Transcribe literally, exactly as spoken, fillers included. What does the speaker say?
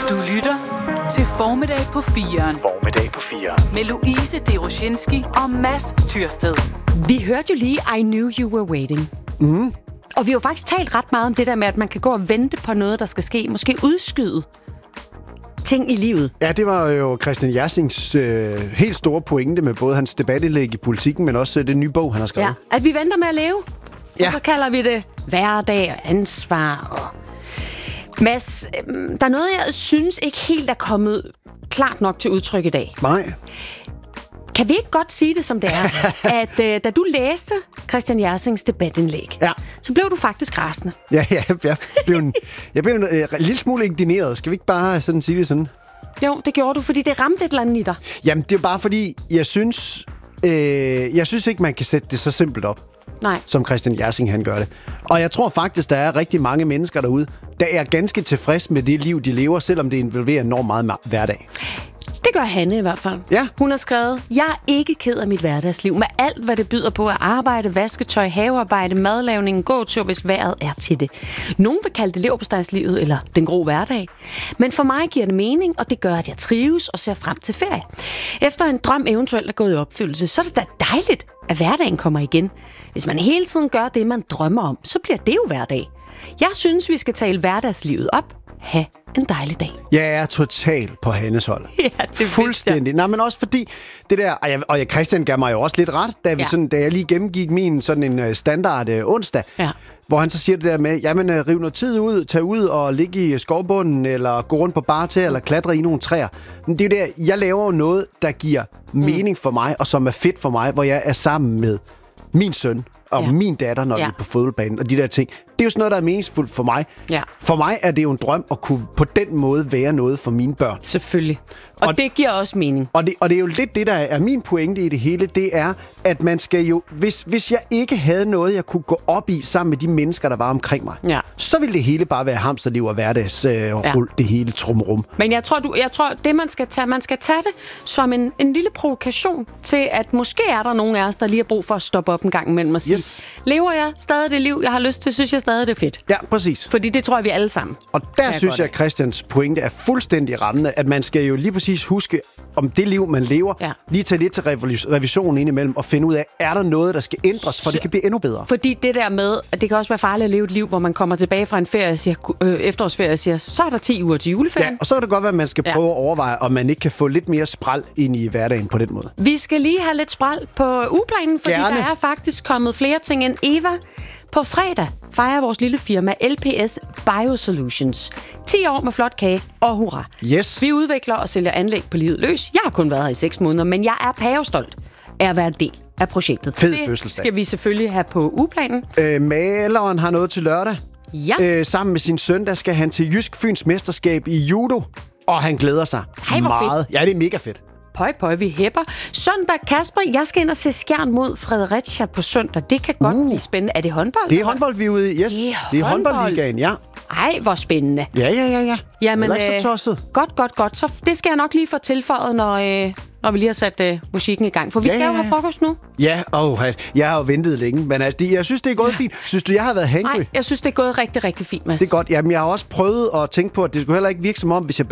Du lytter til Formiddag på firen. Formiddag på firen. Med Louise Deroshinski og Mads Tyrsted. Vi hørte jo lige I Knew You Were Waiting. Mm. Og vi har jo faktisk talt ret meget om det der med, at man kan gå og vente på noget, der skal ske. Måske udskyde ting i livet. Ja, det var jo Christian Jersings øh, helt store pointe med både hans debatindlæg i Politikken, men også øh, det nye bog, han har skrevet. Ja, at vi venter med at leve. Ja. Og så kalder vi det hverdag og ansvar. Og Mads, der er noget, jeg synes ikke helt er kommet klart nok til udtryk i dag. Nej. Kan vi ikke godt sige det, som det er? At øh, da du læste Christian Jersings debatindlæg, Ja. så blev du faktisk rasende. Ja, ja, jeg blev en, jeg blev en, øh, en lille smule indigneret. Skal vi ikke bare sådan sige det sådan? Jo, det gjorde du, fordi det ramte et eller andet i dig. Jamen, det er bare fordi, jeg synes, øh, jeg synes ikke, man kan sætte det så simpelt op, Nej. som Christian Jersing han gør det. Og jeg tror faktisk, der er rigtig mange mennesker derude, der er ganske tilfreds med det liv, de lever, selvom det involverer enormt meget ma- hverdag. Det gør Hanne i hvert fald. Ja. Hun har skrevet, jeg er ikke ked af mit hverdagsliv, med alt, hvad det byder på at arbejde, vasketøj, havearbejde, madlavning, gåtur, hvis vejret er til det. Nogen vil kalde det leverpostejslivet eller den grå hverdag. Men for mig giver det mening, og det gør, at jeg trives og ser frem til ferie. Efter en drøm eventuelt er gået i opfyldelse, så er det da dejligt, at hverdagen kommer igen. Hvis man hele tiden gør det, man drømmer om, så bliver det jo hverdag. Jeg synes, vi skal tale hverdagslivet op. Ha' en dejlig dag. Jeg er totalt på Hannes hold. Ja, det fuldstændig. Nej, men også fordi det der, og, jeg, og jeg, Christian gav mig jo også lidt ret, da, vi Ja. sådan, da jeg lige gennemgik min sådan en uh, standard uh, onsdag, Ja. hvor han så siger det der med, jamen uh, riv noget tid ud, tag ud og ligge i skovbunden, eller gå rundt på barter, eller klatre i nogle træer. Men det er jo der, jeg laver jo noget, der giver mm. mening for mig, og som er fedt for mig, hvor jeg er sammen med min søn og Ja. min datter, når Ja. vi er på fodboldbanen, og de der ting. Det er jo sådan noget, der er meningsfuldt for mig. Ja. For mig er det jo en drøm at kunne på den måde være noget for mine børn. Selvfølgelig. Og, og det giver også mening. Og det, og det er jo lidt det, der er min pointe i det hele, det er, at man skal jo... Hvis, hvis jeg ikke havde noget, jeg kunne gå op i sammen med de mennesker, der var omkring mig, Ja. så ville det hele bare være hamsterliv og hverdags øh, Ja. ja. det hele trumrum. Men jeg tror, du, jeg tror, det man skal tage, man skal tage det som en, en lille provokation til, at måske er der nogen af os, der lige har brug for at stoppe op en gang imellem og sige, Yes. lever jeg stadig det liv, jeg har lyst til, synes jeg stadig, det er fedt. Ja, præcis. Fordi det tror jeg, vi alle sammen. Og der jeg synes godt jeg, af. at Christians pointe er fuldstændig rammende, at man skal jo lige præcis huske, om det liv, man lever, Ja. lige tage lidt til revis- revision indimellem og finde ud af, er der noget, der skal ændres, for det kan blive endnu bedre. Fordi det der med, at det kan også være farligt at leve et liv, hvor man kommer tilbage fra en ferie og siger, øh, efterårsferie og siger, så er der ti uger til juleferien. Ja, og så kan det godt være, at man skal Ja. prøve at overveje, om man ikke kan få lidt mere spræl ind i hverdagen på den måde. Vi skal lige have lidt spræl på ugeplanen, fordi Gerne. der er faktisk kommet flere ting end Eva. På fredag fejrer vores lille firma L P S Biosolutions ti år med flot kage og hurra. Yes. Vi udvikler og sælger anlæg på livet løs. Jeg har kun været her i seks måneder, men jeg er pavestolt af at være en del af projektet. Fed det fødselsdag. skal vi selvfølgelig have på ugeplanen. Øh, maleren har noget til lørdag. Ja. Øh, sammen med sin søn, der skal han til Jysk Fyns mesterskab i judo. Og han glæder sig Ej, hvor meget. Ja, det er mega fedt. Pøj, pøj, vi hæpper. Søndag, Kasper, jeg skal ind og se Skjern mod Fredericia på søndag. Det kan godt Uh. blive spændende. Er det håndbold? Det er håndbold, vi er ude i. Yes. Det er Det er håndbold. håndboldligaen, ja. Ej, hvor spændende. Ja, ja, ja, ja. Jamen, Heller ikke så øh, tosset. Godt, godt, godt. Så det skal jeg nok lige få tilføjet, når, øh, når vi lige har sat øh, musikken i gang. For vi Ja, skal ja, jo ja. have frokost nu. Ja, oh, jeg har jo ventet længe, men altså, det, jeg synes, det er gået fint. Synes du, jeg har været hangry? Nej, jeg synes, det er gået rigtig, rigtig fint, Mads. Det er godt. Jamen, jeg har også prøvet at tænke på, at det skulle heller ikke virke som om, hvis jeg